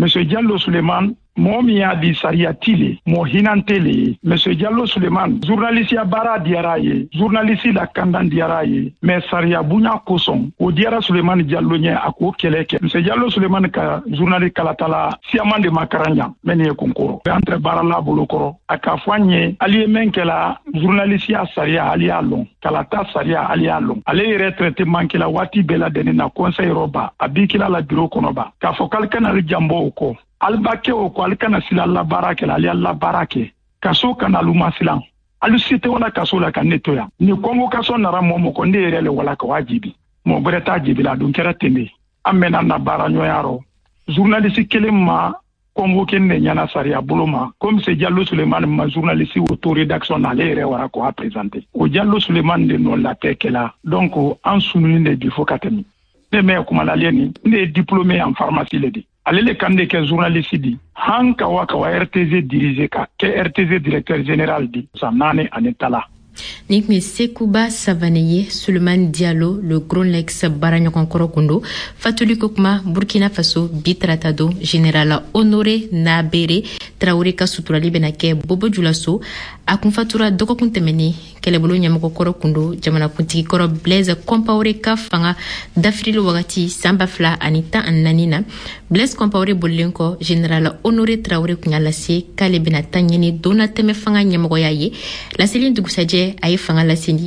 Monsieur Diallo Suleiman Momia di Sariatile, Mohinantele, Monsieur Diallo Suleiman, journaliste Bara Diaraye, journaliste la Kandan Diaraye, mais Saria Bunya Koson, o Diara Suleiman Diallo nye ako keleke. Monsieur Diallo Suleiman ka journaliste Kalatala, siaman de Makaranya, menye konkoro. Entre Barala Bolokoro, akafanye, ali menkela, journaliste Saria Alialon, Kalata Saria Alialon, ali retraité mankela wati bela denina conseil roba, abikila la bureau konoba, kafokal kanali jambo oko. Albake o ko alkana sila la barake la la barake kaso kana luma silan alusite wala kaso la kanetoya ni kongo kaso nara momo ko ndere wala ko wajibi mo breta jibi la dun kera tende amena na baranyo yaro journaliste kelema convoqué ne nyana saria boloma comme c'est Diallo Suleiman ma journaliste auto rédaction na lere wara ko a présenter o Diallo Suleiman de non la tekela donc en sunu ne di fokatemi mais kuma la leni ne diplômé en pharmacie le di alele kande ke journaliste di hanka waka wa RTZ dirige ka ke RTZ directeur général di sanane anetala Nikme Sekouba Savaneye, Suleiman Diallo, le grand lex Baranyokon Korokundo, Fatuli Kokma, Burkina Faso, Bitratado, Général Honoré Nabere, Traoré Kasuturali Benake, Bobo Djulaso, Akunfatura Doko Kuntemeni, Kelebolo Nyamoko Korokundo, Jamana Kuntiki Koro Blaise Compaoré Kafanga, Dafrilo Wagati, Sambafla, Anita Ananina, Blaise Compaoré Bolenko, Général Honoré Traoré Kungalase, Kalebenatanyeni, Donateme Fanga Nyamogoyaye, la Céline de Goussadje, aye fanga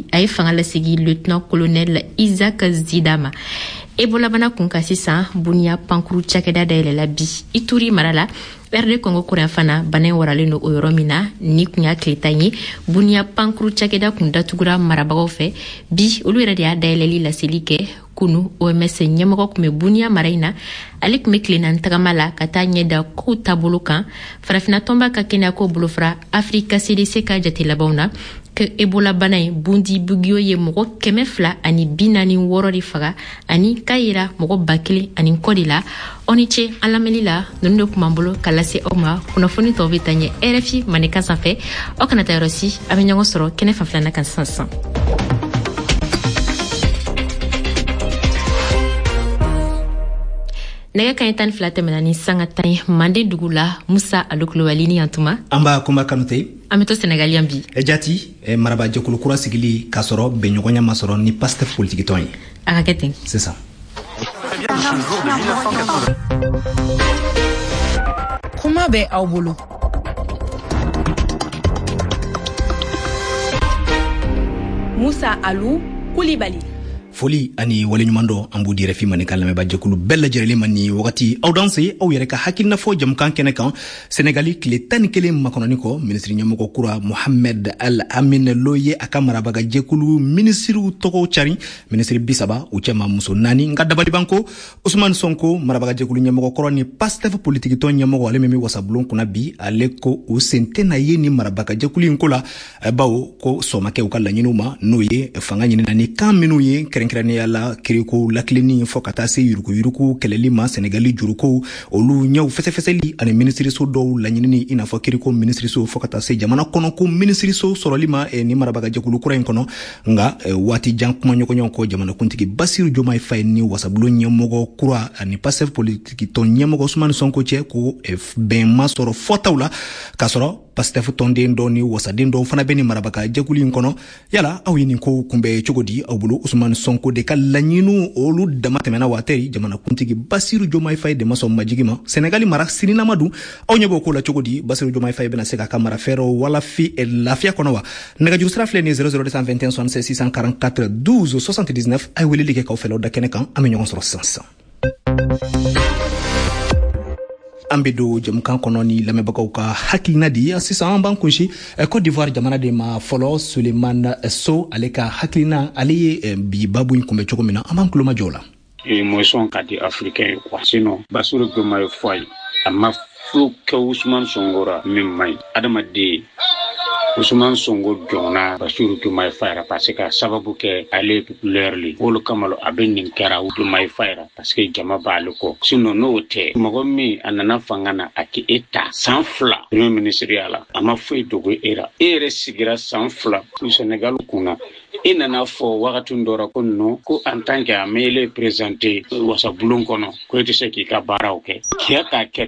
la segi lieutenant colonel Isaac Zidama. Ebola bana kunka sisan bunia pankuru chakeda daele la bi Ituri marala RD Congo Koreafana bana warale no oyoromina ni kunya kletanyi bunia pankuru chakeda kunda tugura marabagaw fe bi olu yɛrɛ de y'a dayɛlɛli laseli kɛ kunu OMS ɲɛmɔgɔ kun bɛ bunia mara in na ale kun bɛ tilenna tagama la ka taa ɲɛda kow taabolo kan farafina tɔnba ka kɛnɛyako bolofara Afrika CDC ka jate labanw na que Ebola bana in bundi bugio ye mɔgɔ 200 ani 46 de faga ani kayira mɔgɔ 1000 ani kɔ de la oni ce an lamɛnli la ninnu de kun b'an bolo ka lase aw ma kunnafoni tɔw bɛ taa ɲɛ RFI manekan sanfɛ aw kana taa yɔrɔ si a bɛ ɲɔgɔn sɔrɔ kɛnɛ fanfɛlana kan sisan. Nega kayetan flate menani sangatay mande dugula Musa Alokloualini yantuma amba kuma kanute ameto Sénégalian bi jati maraba jekulu kura sigili kasoro benyogonya masoro ni pastef politique toy akakete c'est ça. Kuma be awbulu Musa Alou Koulibaly foli ani wale nyumando ambu dire fi man kala me ba jekulu bella jerele mani wakati audience au yere ka hakilna fo jam kan kene kan Sénégali kile tan kele makononi ko ministre nyamoko kura Mohamed Al Amin Loye akamara baga jekulu ministre toko chari ministre bisaba u chama muso nani ngada bali banko Ousmane Sonko marabaga jekulu nyamoko koroni pastef politique to nyamoko ale memi wasablon kuna bi aleko o sentena yeni marabaga jekulu nkola bawo ko somake ukala nyinuma noye fanga nyina ni kaminu ye krene yala kiriko laklini fokata se yuruku keleli ma Sénégali juruko olu nyaw fese ani ministre so do lanyini ina fo kiriko ministre so fokata se jamana kono ko ministre so sorolima ni marabaga jekulu kura kono nga wati jankuma nyoko jamana kuntiki Bassirou Diomaye Faye ni wasablo nyamogo kura ani passef politique ton nyamogo Ousmane Sonko che ko ben masoro fotawla kasoro pastef tonde ndoni wasadindo fana beni marabaga jekulu kono yala awini ko kumbe chogodi awbulu Ousmane Sonko de kalanyinu olu damatemena wateri jamana kuntigi Bassirou Diomaye Faye de maso majigima Sénégali mara sinina madu awnyebo ko la chogodi Bassirou Diomaye Faye bena seka kamara fero wala fi lafia kono wa nega jurusra fleni 00221 76 644 12 79 ay weli like ka felo da kenekan amenyo soro sansa ambedo jamkan kononi lamebako ka hakilina di sisan bankunshi Côte d'Ivoire jamana de ma folo Suleiman So aleka hakilina ali bi babu nkumbe chokomina amanklo majola e moison kadi africain quoi sinon Bassirou Diomaye Faye amma fu ka Ousmane Songora mimay adama de Ousmane Sonko jona Bassirou Diomaye Faye parce que sababu ke ale populaire li wolo kamalo abenin kara Diomaye Faye parce que jama baluko sinon no te mogomi anana fangana aki eta sans fla premier ministre yala ama foi dogo era sigira sans fla pour Sénégal kuna inana fo wakati ndora kono ko en tant que amele présenter wasa bulon kono ko te seki ka bara oke kia ka